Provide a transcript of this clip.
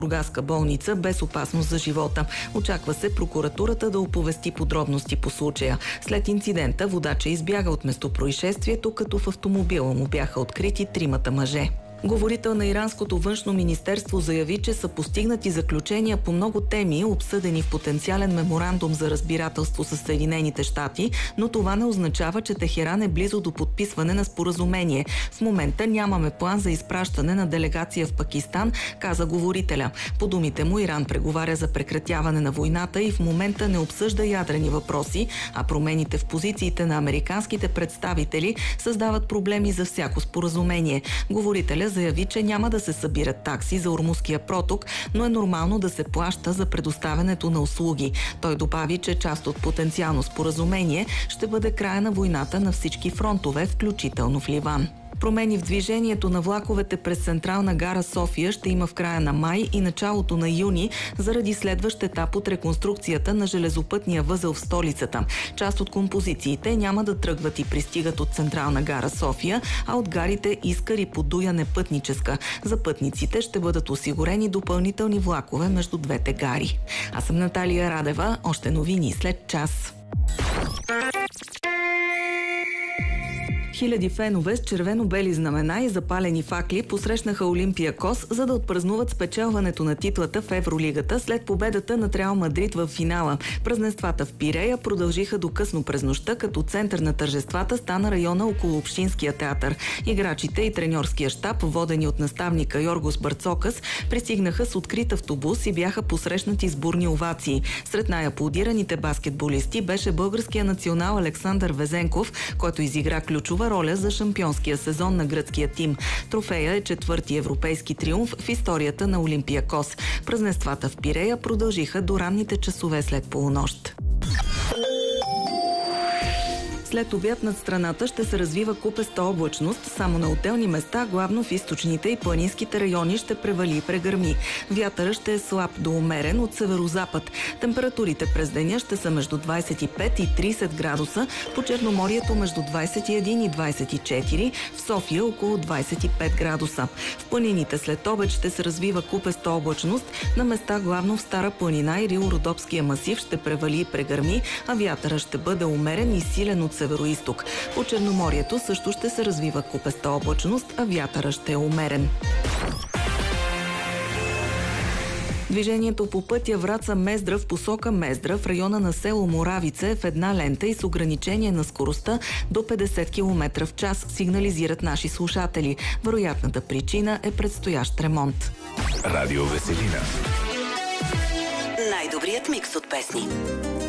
бургаска болница без опасност за живота. Очаква се прокуратурата да оповести подробности по случая. След инцидента водача избяга от местопроизшествието, като в автомобила му бяха открити 3 мъже. Говорител на иранското външно министерство заяви, че са постигнати заключения по много теми, обсъдени в потенциален меморандум за разбирателство с Съединените щати, но това не означава, че Техеран е близо до подписване на споразумение. В момента нямаме план за изпращане на делегация в Пакистан, каза говорителя. По думите му, Иран преговаря за прекратяване на войната и в момента не обсъжда ядрени въпроси, а промените в позициите на американските представители създават проблеми за всяко споразумение. Говорителя заяви, че няма да се събират такси за Ормузския проток, но е нормално да се плаща за предоставянето на услуги. Той добави, че част от потенциално споразумение ще бъде края на войната на всички фронтове, включително в Ливан. Промени в движението на влаковете през Централна гара София ще има в края на май и началото на юни заради следващ етап от реконструкцията на железопътния възел в столицата. Част от композициите няма да тръгват и пристигат от Централна гара София, а от гарите Искър и Подуяне Пътническа. За пътниците ще бъдат осигурени допълнителни влакове между двете гари. Аз съм Наталия Радева. Още новини след час. Хиляди фенове с червено-бели знамена и запалени факли посрещнаха Олимпиакос, за да отпразнуват спечелването на титлата в Евролигата след победата на Реал Мадрид в финала. Празненствата в Пирея продължиха до късно през нощта, като център на тържествата стана района около Общинския театър. Играчите и треньорския щаб, водени от наставника Йоргос Барцокас, пристигнаха с открит автобус и бяха посрещнати с бурни овации. Сред най-аплодираните баскетболисти беше българския национал Александър Везенков, който изигра ключова роля за шампионския сезон на гръцкия тим. Трофея е 4-ти европейски триумф в историята на Олимпиакос. Празненствата в Пирея продължиха до ранните часове след полунощ. След обяд над страната ще се развива купеста облачност. Само на отделни места, главно в източните и планинските райони, ще превали и прегърми. Вятърът ще е слаб до умерен от северозапад. Температурите през деня ще са между 25 и 30 градуса, по Черноморието между 21 и 24, в София около 25 градуса. В планините след обед ще се развива купеста облачност. На места главно в Стара планина и Рило-Родопския масив ще превали и прегърми, а вятърът ще бъде умерен и силен от североизток. По Черноморието също ще се развива купеста облачност, а вятърът ще е умерен. Движението по пътя Враца-Мездра в посока Мездра в района на село Моравице е в една лента и с ограничение на скоростта до 50 км в час, сигнализират наши слушатели. Вероятната причина е предстоящ ремонт. Радио Веселина. Най-добрият микс от песни.